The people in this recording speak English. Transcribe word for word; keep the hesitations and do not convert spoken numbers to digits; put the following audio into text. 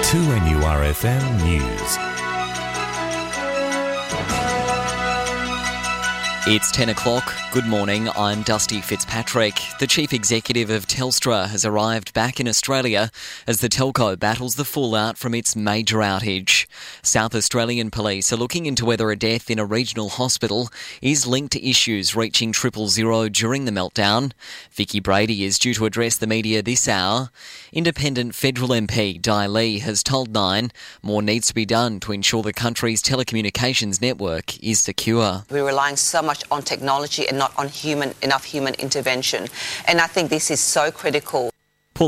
two N U R F M News. It's ten o'clock. Good morning, I'm Dusty Fitzpatrick. The Chief Executive of Telstra has arrived back in Australia as the telco battles the fallout from its major outage. South Australian police are looking into whether a death in a regional hospital is linked to issues reaching triple zero during the meltdown. Vicky Brady is due to address the media this hour. Independent federal M P Di Lee has told Nine more needs to be done to ensure the country's telecommunications network is secure. We're relying so much on technology and not on human enough human intervention. And I think this is so critical.